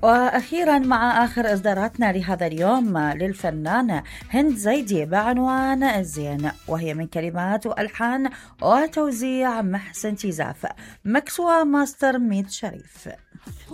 وأخيرا مع آخر إصداراتنا لهذا اليوم للفنانة هند زيدي بعنوان الزين، وهي من كلمات وألحان وتوزيع محسن تيزاف، مكسوة ماستر ميت شريف.